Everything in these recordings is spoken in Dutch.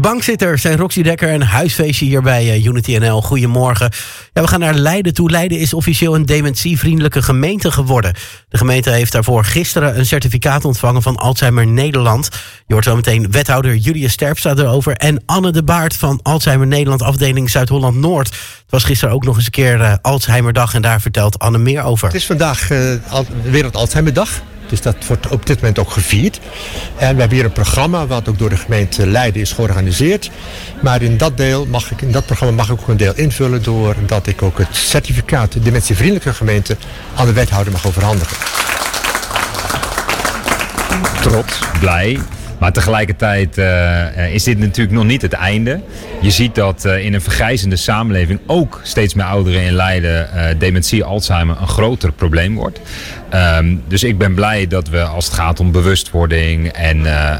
Bankzitters zijn Roxy Dekker en huisfeestje hier bij Unity NL. Goedemorgen. Ja, we gaan naar Leiden toe. Leiden is officieel een dementievriendelijke gemeente geworden. De gemeente heeft daarvoor gisteren een certificaat ontvangen van Alzheimer Nederland. Je hoort zo meteen wethouder Julius Sterpstra erover en Anne de Baart van Alzheimer Nederland afdeling Zuid-Holland-Noord. Het was gisteren ook nog eens een keer Alzheimerdag en daar vertelt Anne meer over. Het is vandaag Wereld Alzheimerdag. Dus dat wordt op dit moment ook gevierd. En we hebben hier een programma wat ook door de gemeente Leiden is georganiseerd. Maar in dat programma mag ik ook een deel invullen doordat ik ook het certificaat de dementievriendelijke gemeente aan de wethouder mag overhandigen. Trots, blij. Maar tegelijkertijd is dit natuurlijk nog niet het einde. Je ziet dat in een vergrijzende samenleving ook steeds meer ouderen in Leiden dementie, Alzheimer een groter probleem wordt. Dus ik ben blij dat we als het gaat om bewustwording en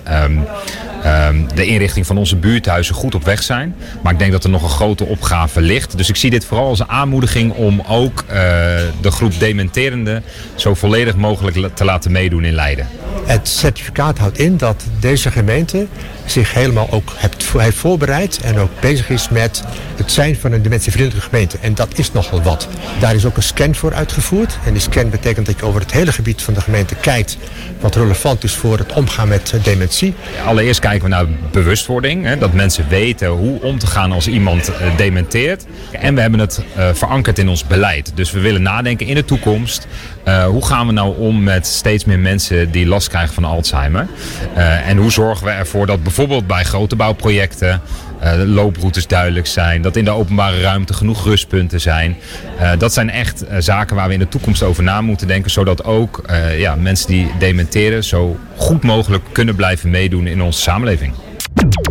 de inrichting van onze buurthuizen goed op weg zijn. Maar ik denk dat er nog een grote opgave ligt. Dus ik zie dit vooral als een aanmoediging om ook de groep dementerenden zo volledig mogelijk te laten meedoen in Leiden. Het certificaat houdt in dat deze gemeente zich helemaal ook heeft voorbereid en ook bezig is met het zijn van een dementievriendelijke gemeente. En dat is nogal wat. Daar is ook een scan voor uitgevoerd. En die scan betekent dat je over het hele gebied van de gemeente kijkt wat relevant is voor het omgaan met dementie. Allereerst kijken we naar bewustwording. Hè, dat mensen weten hoe om te gaan als iemand dementeert. En we hebben het verankerd in ons beleid. Dus we willen nadenken in de toekomst. Hoe gaan we nou om met steeds meer mensen die last krijgen van Alzheimer? En hoe zorgen we ervoor dat bijvoorbeeld bij grote bouwprojecten looproutes duidelijk zijn, dat in de openbare ruimte genoeg rustpunten zijn. Dat zijn echt zaken waar we in de toekomst over na moeten denken, zodat ook mensen die dementeren zo goed mogelijk kunnen blijven meedoen in onze samenleving.